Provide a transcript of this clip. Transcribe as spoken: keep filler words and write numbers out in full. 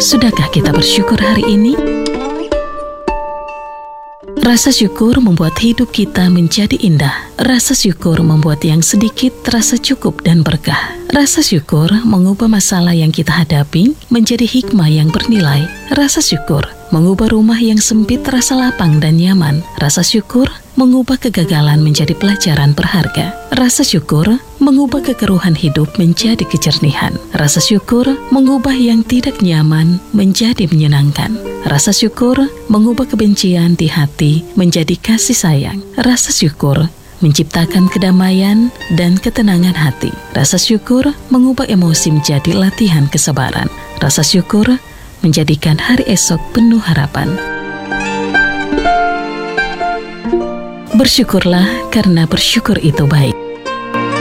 Sudahkah kita bersyukur hari ini? Rasa syukur membuat hidup kita menjadi indah. Rasa syukur membuat yang sedikit terasa cukup dan berkah. Rasa syukur mengubah masalah yang kita hadapi menjadi hikmah yang bernilai. Rasa syukur mengubah rumah yang sempit terasa lapang dan nyaman. Rasa syukur mengubah kegagalan menjadi pelajaran berharga. Rasa syukur mengubah kekeruhan hidup menjadi kejernihan. Rasa syukur mengubah yang tidak nyaman menjadi menyenangkan. Rasa syukur mengubah kebencian di hati menjadi kasih sayang. Rasa syukur menciptakan kedamaian dan ketenangan hati. Rasa syukur mengubah emosi menjadi latihan kesabaran. Rasa syukur menjadikan hari esok penuh harapan. Bersyukurlah karena bersyukur itu baik.